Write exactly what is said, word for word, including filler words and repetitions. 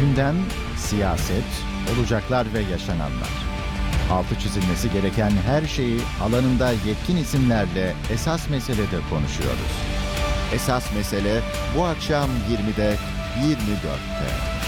Gündem, siyaset, olacaklar ve yaşananlar. Altı çizilmesi gereken her şeyi alanında yetkin isimlerle Esas Mesele'de konuşuyoruz. Esas Mesele bu akşam yirmide, yirmi dörtte.